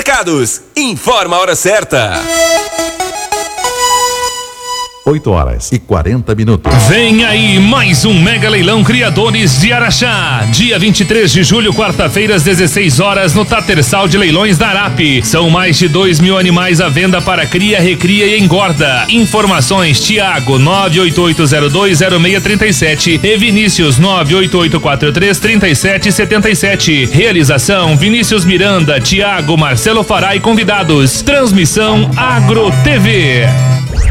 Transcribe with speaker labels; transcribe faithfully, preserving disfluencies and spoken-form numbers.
Speaker 1: Supermercados. Informa a hora certa.
Speaker 2: oito horas e quarenta minutos.
Speaker 3: Vem aí mais um mega leilão Criadores de Araxá. Dia vinte e três de julho, quarta-feira, às dezesseis horas, no Tatersal de Leilões da Arape. São mais de dois mil animais à venda para cria, recria e engorda. Informações: Tiago nove oito oito zero dois zero seis três sete e Vinícius nove oito oito quatro três três sete sete sete. Realização: Vinícius Miranda, Tiago, Marcelo Fará e convidados. Transmissão Agro T V.